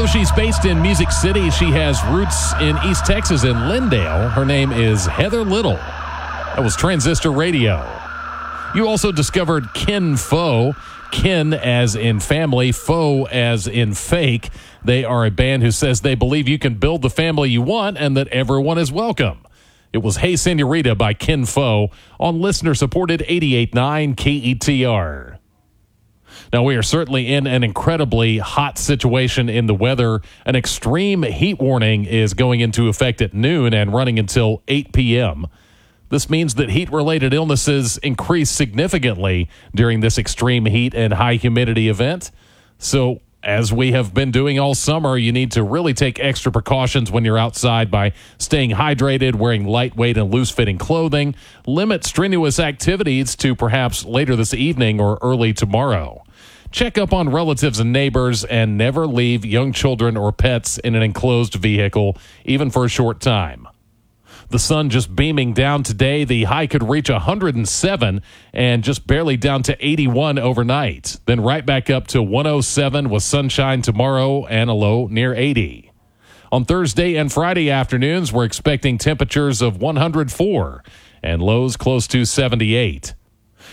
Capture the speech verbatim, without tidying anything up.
Although she's based in Music City, she has roots in East Texas in Lindale. Her name is Heather Little. That was Transistor Radio. You also discovered Kin Foe. Kin as in family, foe as in fake. They are a band who says they believe you can build the family you want and that everyone is welcome. It was Hey Senorita by Kin Foe on listener-supported eighty-eight point nine K E T R. Now, we are certainly in an incredibly hot situation in the weather. An extreme heat warning is going into effect at noon and running until eight p.m. This means that heat-related illnesses increase significantly during this extreme heat and high humidity event. So, as we have been doing all summer, you need to really take extra precautions when you're outside by staying hydrated, wearing lightweight and loose-fitting clothing, limit strenuous activities to perhaps later this evening or early tomorrow. Check up on relatives and neighbors, and never leave young children or pets in an enclosed vehicle, even for a short time. The sun just beaming down today. The high could reach one hundred seven and just barely down to eighty-one overnight. Then right back up to one oh seven with sunshine tomorrow and a low near eighty. On Thursday and Friday afternoons, we're expecting temperatures of one hundred four and lows close to seventy-eight.